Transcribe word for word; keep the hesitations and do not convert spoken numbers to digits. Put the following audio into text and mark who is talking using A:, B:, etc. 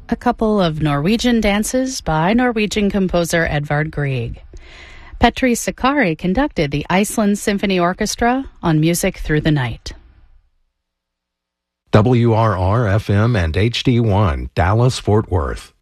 A: a couple of Norwegian dances by Norwegian composer Edvard Grieg. Petri Sakari conducted the Iceland Symphony Orchestra on Music Through the Night.
B: W R R F M and H D one, Dallas, Fort Worth.